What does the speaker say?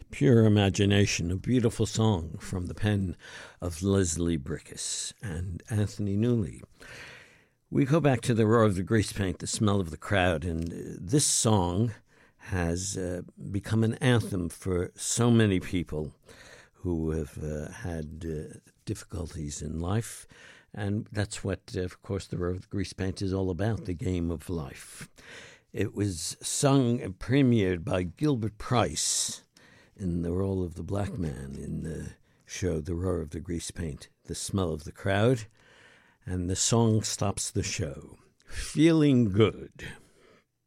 Pure Imagination, a beautiful song from the pen of Leslie Bricusse and Anthony Newley. We go back to the roar of the grease paint, the smell of the crowd, and this song has become an anthem for so many people who have had difficulties in life. And that's what, of course, the roar of the grease paint is all about, the game of life. It was sung and premiered by Gilbert Price in the role of the black man in the show The Roar of the Grease Paint, The Smell of the Crowd. And the song stops the show. Feeling Good.